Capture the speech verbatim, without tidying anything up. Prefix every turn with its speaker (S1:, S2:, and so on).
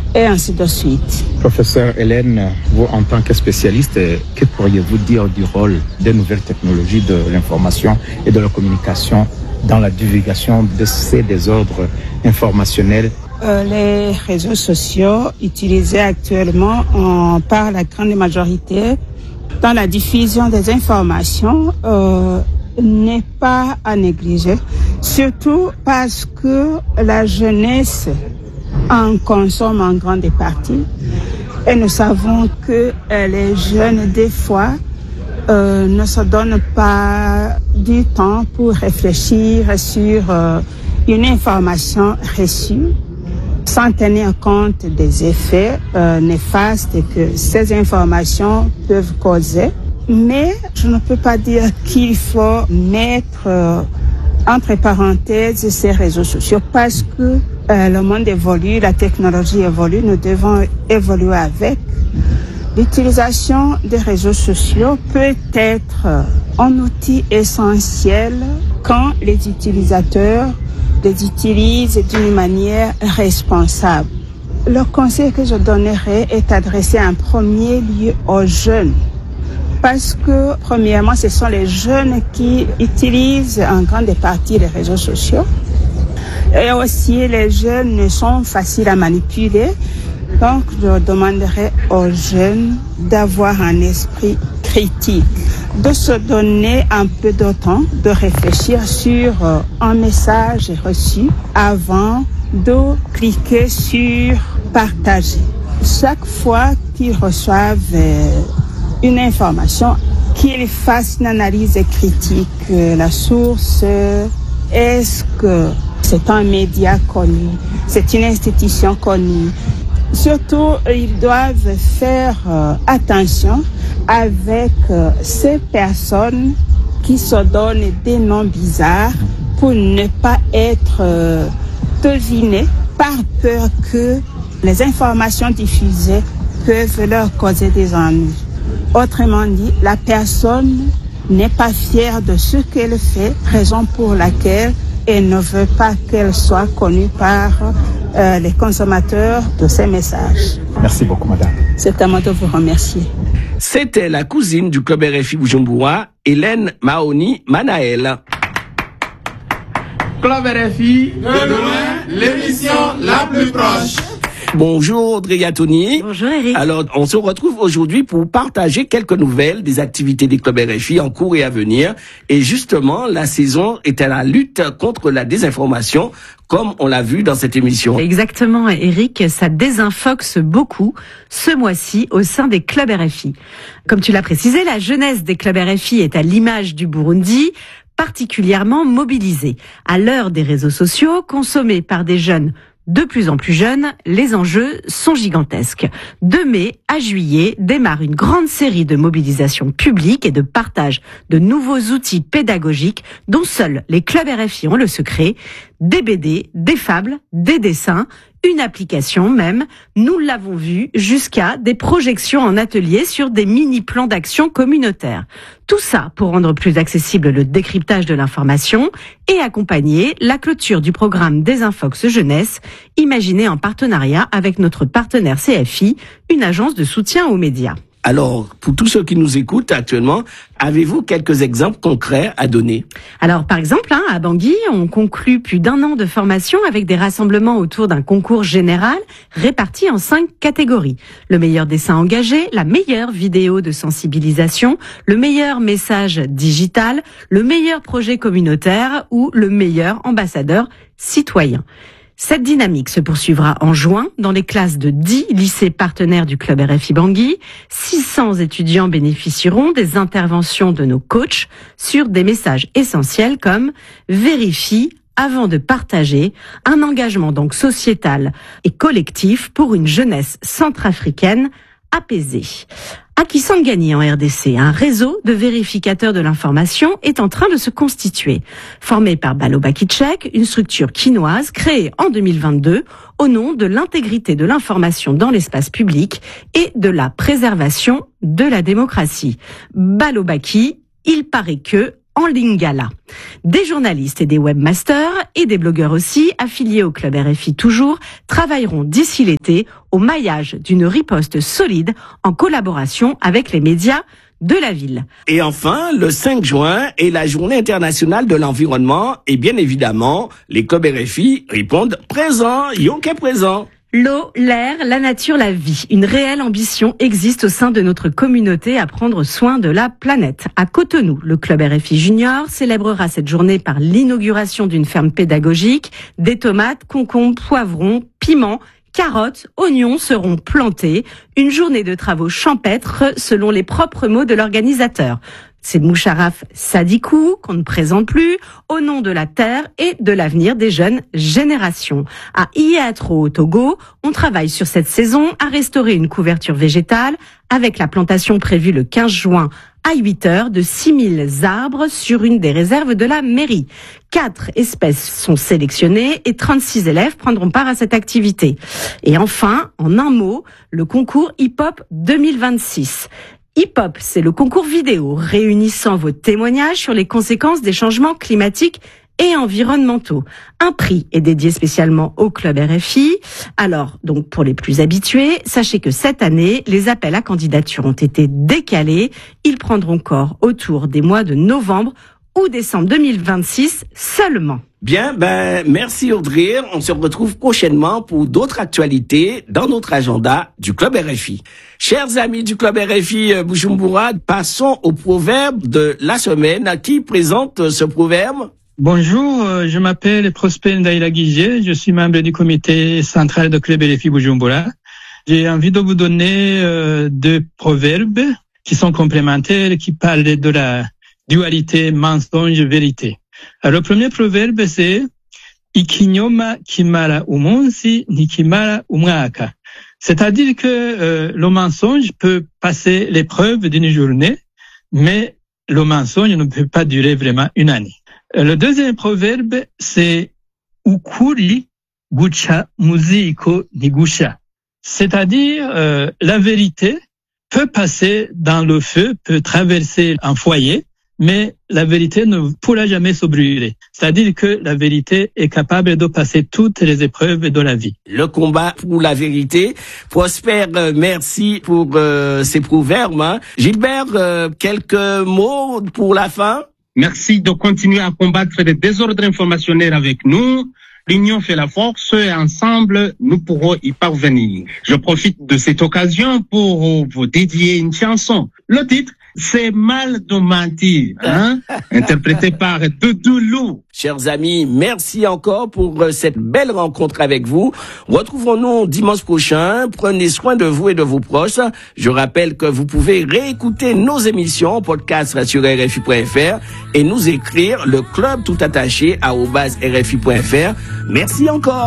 S1: et ainsi de suite.
S2: Professeur Hélène, vous en tant que spécialiste, que pourriez-vous dire du rôle des nouvelles technologies de l'information et de la communication dans la divulgation de ces désordres informationnels?
S1: Euh, les réseaux sociaux utilisés actuellement en, par la grande majorité dans la diffusion des informations euh, n'est pas à négliger, surtout parce que la jeunesse en consomme en grande partie et nous savons que euh, les jeunes des fois euh, ne se donnent pas du temps pour réfléchir sur euh, une information reçue sans tenir compte des effets euh, néfastes que ces informations peuvent causer. Mais je ne peux pas dire qu'il faut mettre euh, entre parenthèses ces réseaux sociaux parce que euh, le monde évolue, la technologie évolue, nous devons évoluer avec. L'utilisation des réseaux sociaux peut être un outil essentiel quand les utilisateurs les utilisent d'une manière responsable. Le conseil que je donnerai est adressé en premier lieu aux jeunes. Parce que, premièrement, ce sont les jeunes qui utilisent en grande partie les réseaux sociaux. Et aussi, les jeunes sont faciles à manipuler. Donc, je demanderai aux jeunes d'avoir un esprit critique, de se donner un peu de temps, de réfléchir sur un message reçu avant de cliquer sur « partager ». Chaque fois qu'ils reçoivent une information, qu'ils fassent une analyse critique. La source, est-ce que c'est un média connu, c'est une institution connue? Surtout, ils doivent faire euh, attention avec euh, ces personnes qui se donnent des noms bizarres pour ne pas être euh, devinées par peur que les informations diffusées peuvent leur causer des ennuis. Autrement dit, la personne n'est pas fière de ce qu'elle fait, raison pour laquelle elle ne veut pas qu'elle soit connue par euh, les consommateurs de ces messages.
S2: Merci beaucoup, madame.
S1: C'est à moi de vous remercier.
S3: C'était la cousine du Club R F I Bujumbura, Hélène Mahoni Manaël.
S4: Club R F I, de loin, l'émission la plus proche.
S3: Bonjour Audrey Yatoni.
S5: Bonjour Eric.
S3: Alors, on se retrouve aujourd'hui pour partager quelques nouvelles des activités des clubs R F I en cours et à venir. Et justement, la saison est à la lutte contre la désinformation, comme on l'a vu dans cette émission.
S5: Exactement, Eric, ça désinfoxe beaucoup ce mois-ci au sein des clubs R F I. Comme tu l'as précisé, la jeunesse des clubs R F I est à l'image du Burundi, particulièrement mobilisée. À l'heure des réseaux sociaux, consommés par des jeunes de plus en plus jeunes, les enjeux sont gigantesques. De mai à juillet démarre une grande série de mobilisations publiques et de partage de nouveaux outils pédagogiques dont seuls les clubs R F I ont le secret. Des B D, des fables, des dessins, une application même, nous l'avons vu, jusqu'à des projections en atelier sur des mini-plans d'action communautaires. Tout ça pour rendre plus accessible le décryptage de l'information et accompagner la clôture du programme Désinfox Jeunesse, imaginé en partenariat avec notre partenaire C F I, une agence de soutien aux médias.
S3: Alors, pour tous ceux qui nous écoutent actuellement, avez-vous quelques exemples concrets à donner?
S5: Alors, par exemple, hein, à Bangui, on conclut plus d'un an de formation avec des rassemblements autour d'un concours général réparti en cinq catégories. Le meilleur dessin engagé, la meilleure vidéo de sensibilisation, le meilleur message digital, le meilleur projet communautaire ou le meilleur ambassadeur citoyen. Cette dynamique se poursuivra en juin dans les classes de dix lycées partenaires du Club R F I Bangui. six cents étudiants bénéficieront des interventions de nos coachs sur des messages essentiels comme « Vérifie avant de partager », un engagement donc sociétal et collectif pour une jeunesse centrafricaine apaisée. À Kisangani en R D C, un réseau de vérificateurs de l'information est en train de se constituer. Formé par Baloba Kitchek, une structure quinoise créée en deux mille vingt-deux au nom de l'intégrité de l'information dans l'espace public et de la préservation de la démocratie. Balobaki, il paraît que en lingala. Des journalistes et des webmasters et des blogueurs aussi, affiliés au Club R F I toujours, travailleront d'ici l'été au maillage d'une riposte solide en collaboration avec les médias de la ville.
S3: Et enfin, le cinq juin est la journée internationale de l'environnement et bien évidemment, les clubs R F I répondent présent, Yonke présent.
S5: L'eau, l'air, la nature, la vie. Une réelle ambition existe au sein de notre communauté à prendre soin de la planète. À Cotonou, le Club R F I Junior célébrera cette journée par l'inauguration d'une ferme pédagogique. Des tomates, concombres, poivrons, piments, carottes, oignons seront plantés. Une journée de travaux champêtres selon les propres mots de l'organisateur. C'est Moucharaf Sadikou, qu'on ne présente plus, au nom de la terre et de l'avenir des jeunes générations. À Iatro, au Togo, on travaille sur cette saison à restaurer une couverture végétale avec la plantation prévue le quinze juin à huit heures de six mille arbres sur une des réserves de la mairie. Quatre espèces sont sélectionnées et trente-six élèves prendront part à cette activité. Et enfin, en un mot, le concours hip-hop deux mille vingt-six. Hip-hop, c'est le concours vidéo réunissant vos témoignages sur les conséquences des changements climatiques et environnementaux. Un prix est dédié spécialement au Club R F I. Alors, donc, pour les plus habitués, sachez que cette année, les appels à candidature ont été décalés. Ils prendront corps autour des mois de novembre ou décembre deux mille vingt-six seulement.
S3: Bien, ben, merci Audrey. On se retrouve prochainement pour d'autres actualités dans notre agenda du Club R F I. Chers amis du Club R F I Bujumbura, passons au proverbe de la semaine. Qui présente ce proverbe?
S6: Bonjour, je m'appelle Prosper Ndaïla Guigé, je suis membre du comité central de Club R F I Bujumbura. J'ai envie de vous donner euh, deux proverbes qui sont complémentaires, qui parlent de la dualité mensonge-vérité. Alors, le premier proverbe, c'est « Ikinyoma kimara umunsi nikimara umwaka ». C'est-à-dire que euh, le mensonge peut passer l'épreuve d'une journée, mais le mensonge ne peut pas durer vraiment une année. Le deuxième proverbe, c'est « Ukuri gucha muziko nigusha ». C'est-à-dire, euh, la vérité peut passer dans le feu, peut traverser un foyer, mais la vérité ne pourra jamais se brûler. C'est-à-dire que la vérité est capable de passer toutes les épreuves de la vie.
S3: Le combat pour la vérité. Prosper, euh, merci pour euh, ces proverbes. Hein. Gilbert, euh, quelques mots pour la fin?
S7: Merci de continuer à combattre les désordres informationnels avec nous. L'union fait la force et ensemble, nous pourrons y parvenir. Je profite de cette occasion pour vous dédier une chanson. Le titre, c'est Mal de mentir, hein, interprété par Doudou Lou.
S3: Chers amis, merci encore pour cette belle rencontre avec vous. Retrouvons-nous dimanche prochain. Prenez soin de vous et de vos proches. Je rappelle que vous pouvez réécouter nos émissions en podcast sur R F I point F R et nous écrire le club tout attaché à arobase R F I point F R. Merci encore.